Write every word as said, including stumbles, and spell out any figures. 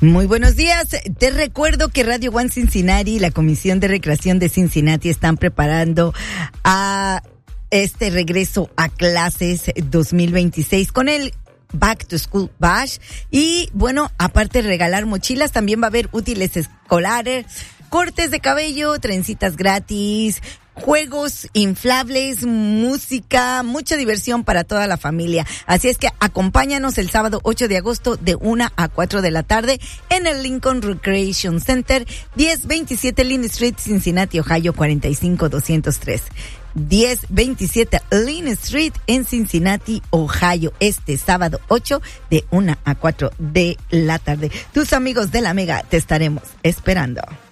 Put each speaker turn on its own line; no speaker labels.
Muy buenos días. Te recuerdo que Radio One Cincinnati y la Comisión de Recreación de Cincinnati están preparando a este regreso a clases dos mil veintiséis con el Back to School Bash. Y bueno, aparte de regalar mochilas, también va a haber útiles escolares, cortes de cabello, trencitas gratis, juegos inflables, música, mucha diversión para toda la familia. Así es que acompáñanos el sábado ocho de agosto de una a cuatro de la tarde en el Lincoln Recreation Center, diez veintisiete Lynn Street, Cincinnati, Ohio, cuarenta y cinco doscientos tres. diez veintisiete Lynn Street en Cincinnati, Ohio, este sábado ocho de una a cuatro de la tarde. Tus amigos de la Mega te estaremos esperando.